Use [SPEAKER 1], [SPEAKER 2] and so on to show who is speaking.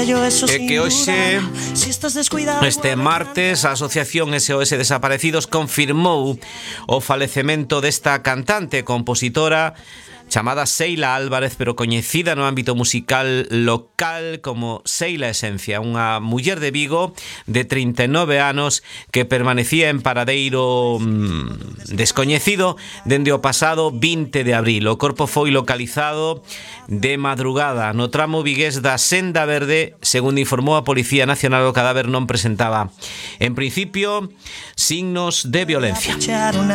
[SPEAKER 1] E que hoxe, este martes, a Asociación SOS Desaparecidos confirmou o falecemento desta cantante e compositora chamada Seila Álvarez, pero coñecida no ámbito musical local como Seila Esencia, unha muller de Vigo de 39 anos que permanecía en paradeiro descoñecido dende o pasado 20 de abril. O corpo foi localizado de madrugada no tramo vigués da Senda Verde. Segundo informou a Policía Nacional, o cadáver non presentaba, en principio, signos de violencia.